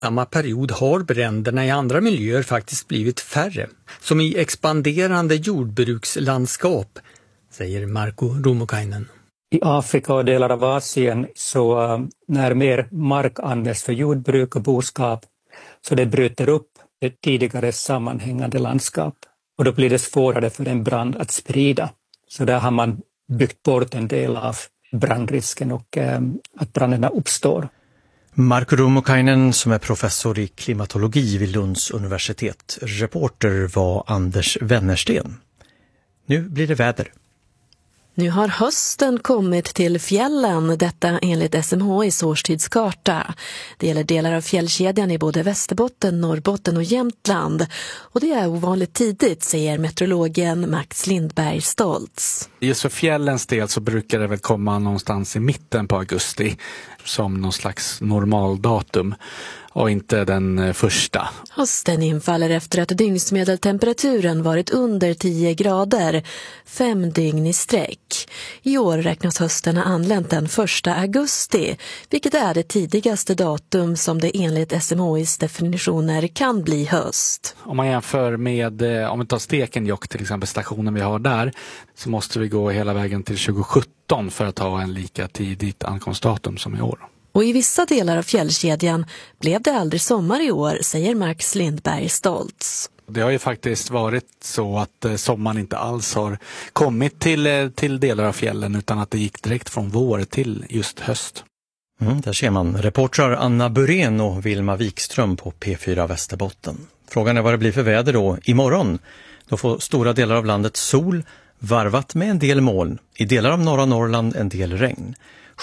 Samma period har bränderna i andra miljöer faktiskt blivit färre, som i expanderande jordbrukslandskap, säger Marko Rummukainen. I Afrika och delar av Asien så när mer mark används för jordbruk och boskap så det bryter upp det tidigare sammanhängande landskap och då blir det svårare för en brand att sprida. Så där har man byggt bort en del av brandrisken och att bränderna uppstår. Marko Rummukainen som är professor i klimatologi vid Lunds universitet. Reporter var Anders Wennersten. Nu blir det väder. Nu har hösten kommit till fjällen, detta enligt SMHI:s årstidskarta. Det gäller delar av fjällkedjan i både Västerbotten, Norrbotten och Jämtland. Och det är ovanligt tidigt, säger meteorologen Max Lindberg Stoltz. Just för fjällens del så brukar det väl komma någonstans i mitten på augusti som någon slags normaldatum och inte den första. Hösten infaller efter att dygnsmedeltemperaturen varit under 10 grader, 5 dygn i sträck. I år räknas hösten ha anlänt den 1 augusti, vilket är det tidigaste datum som det enligt SMHI:s definitioner kan bli höst. Om man jämför med, om vi tar Stekenjokk till exempel, stationen vi har där, så måste vi gå hela vägen till 2017 för att ha en lika tidigt ankomstdatum som i år. Och i vissa delar av fjällkedjan blev det aldrig sommar i år, säger Max Lindberg Stoltz. Det har ju faktiskt varit så att sommaren inte alls har kommit till delar av fjällen utan att det gick direkt från vår till just höst. Där ser man reportrar Anna Burén och Vilma Wikström på P4 Västerbotten. Frågan är vad det blir för väder då imorgon. Då får stora delar av landet sol, varvat med en del moln. I delar av norra Norrland en del regn.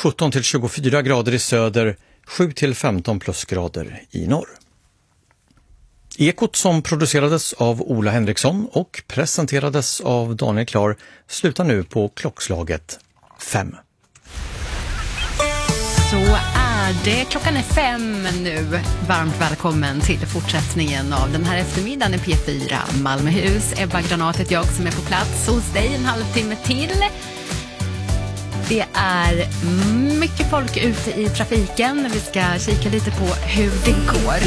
17-24 grader i söder, 7-15 plusgrader i norr. Ekot som producerades av Ola Henriksson och presenterades av Daniel Klar slutar nu på klockslaget 5. Så är det. Klockan är 5 nu. Varmt välkommen till fortsättningen av den här eftermiddagen i P4 Malmöhus. Ebba Granatet, jag som är på plats hos dig en halvtimme till. Det är mycket folk ute i trafiken. Vi ska kika lite på hur det går.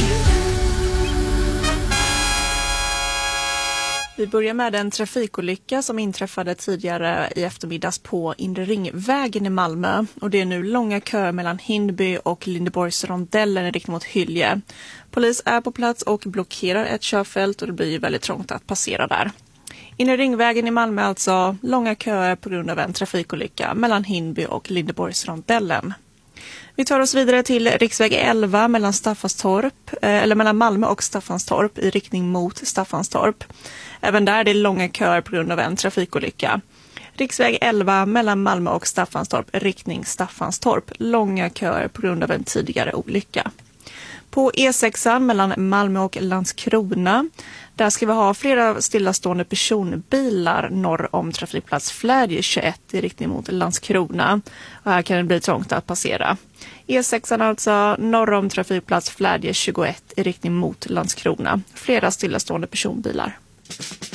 Vi börjar med en trafikolycka som inträffade tidigare i eftermiddags på Inre Ringvägen i Malmö. Och det är nu långa köer mellan Hindby och Lindeborgsrondellen i riktning mot Hylje. Polis är på plats och blockerar ett körfält och det blir ju väldigt trångt att passera där. Inre Ringvägen i Malmö alltså, långa köer på grund av en trafikolycka mellan Hindby och Lindeborgsrondellen. Vi tar oss vidare till riksväg 11 mellan mellan Malmö och Staffanstorp i riktning mot Staffanstorp. Även där är det långa köer på grund av en trafikolycka. Riksväg 11 mellan Malmö och Staffanstorp riktning Staffanstorp. Långa köer på grund av en tidigare olycka. På E6 mellan Malmö och Landskrona. Där ska vi ha flera stillastående personbilar norr om trafikplats Flädje 21 i riktning mot Landskrona. Och här kan det bli trångt att passera. E6 alltså norr om trafikplats Flädje 21 i riktning mot Landskrona. Flera stillastående personbilar.